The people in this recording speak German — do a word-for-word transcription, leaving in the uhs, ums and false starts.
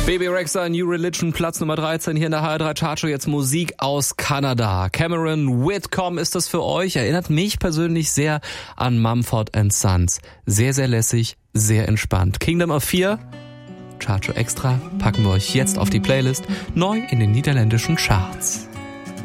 Bebe Rexha, New Religion, Platz Nummer dreizehn hier in der H R drei Chartshow. Jetzt Musik aus Kanada. Cameron Whitcomb ist das für euch. Erinnert mich persönlich sehr an Mumford and Sons. Sehr, sehr lässig, sehr entspannt. Kingdom of Fear, Chartshow Extra, packen wir euch jetzt auf die Playlist. Neu in den niederländischen Charts.